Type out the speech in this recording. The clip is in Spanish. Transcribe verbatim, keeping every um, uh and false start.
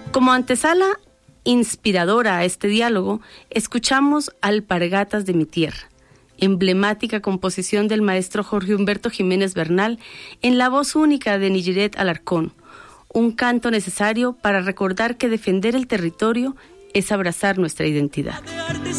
Como antesala inspiradora a este diálogo, escuchamos Alpargatas de mi tierra, emblemática composición del maestro Jorge Humberto Jiménez Bernal, en la voz única de Nijiret Alarcón, un canto necesario para recordar que defender el territorio es abrazar nuestra identidad.